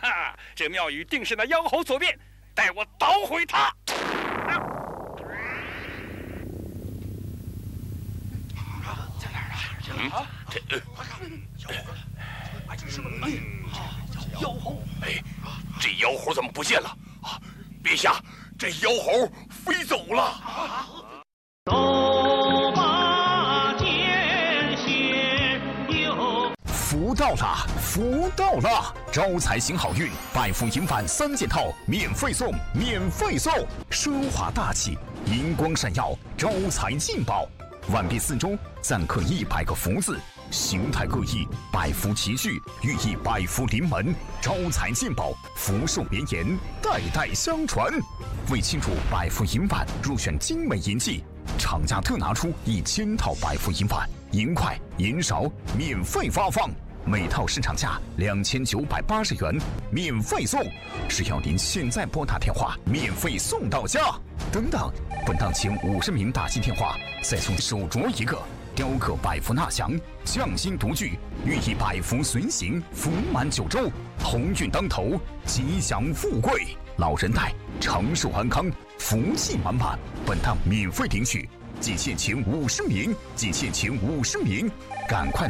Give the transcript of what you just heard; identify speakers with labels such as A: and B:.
A: 哈，这庙宇定是那妖猴所变，待我捣毁他！
B: 在哪儿呢？
C: 妖猴！哎，这妖猴怎么不见了？啊，陛下，这妖猴飞走了。
D: 走马见仙有。
E: 福到了，福到了！招财行好运，百富银返3件套免费送，免费送！奢华大气，银光闪耀，招财进宝。碗壁四周暂刻100个福字，形态各异，百福齐聚，寓意百福临门，招财进宝，福寿绵延，代代相传。为庆祝百福银碗入选精美银器，厂家特拿出1000套百福银碗，银筷、银勺免费发放，每套市场价2980元，免费送。只要您现在拨打电话，免费送到家。等等，本档前50名打进电话，再送手镯1个。雕刻百福纳祥，匠心独具，寓意百福随行，福满9州，鸿运当头，吉祥富贵，老人带，长寿安康，福气满满。本档免费领取，仅限前50名，赶快！